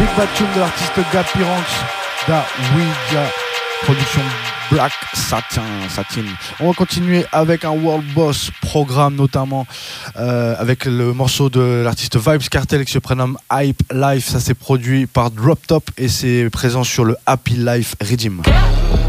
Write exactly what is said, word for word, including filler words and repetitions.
Big Bad Tune de l'artiste Gappy Ranks, da Ouija, production Black Satin, Satin. On va continuer avec un World Boss programme, notamment euh, avec le morceau de l'artiste Vybz Kartel qui se prénomme Hype Life. Ça c'est produit par Drop Top et c'est présent sur le Happy Life Redeem.